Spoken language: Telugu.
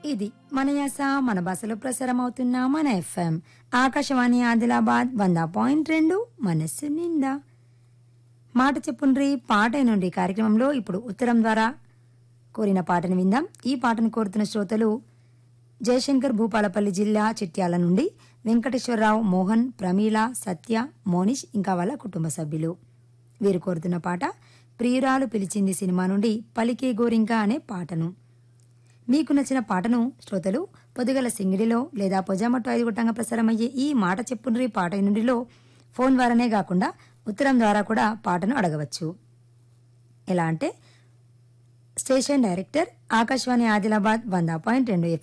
ఇది మన యాస మన భాషలో ప్రసారం అవుతున్న మన ఎఫ్ఎం ఆకాశవాణి ఆదిలాబాద్ 100.2 మనస్సు నిండా. మాట చెప్పుండ్రి పాట నుండి కార్యక్రమంలో ఇప్పుడు ఉత్తరం ద్వారా కోరిన పాటను విందాం. ఈ పాటను కోరుతున్న శ్రోతలు జయశంకర్, భూపాలపల్లి జిల్లా చిట్యాల నుండి వెంకటేశ్వరరావు, మోహన్, ప్రమీల, సత్య, మోనిష్ ఇంకా వాళ్ళ కుటుంబ సభ్యులు. వీరు కోరుతున్న పాట ప్రియురాలు పిలిచింది సినిమా నుండి పలికే గోరింక అనే పాటను. మీకు నచ్చిన పాటను శ్రోతలు పొద్దుగల సింగిడిలో లేదా పొజామట్టు 5 గొట్టంగా ప్రసారమయ్యే ఈ మాట చెప్పుండ్రి పాట నుండిలో ఫోన్ ద్వారానే కాకుండా ఉత్తరం ద్వారా కూడా పాటను అడగవచ్చు. ఎలా అంటే స్టేషన్ డైరెక్టర్ ఆకాశవాణి ఆదిలాబాద్ 100.2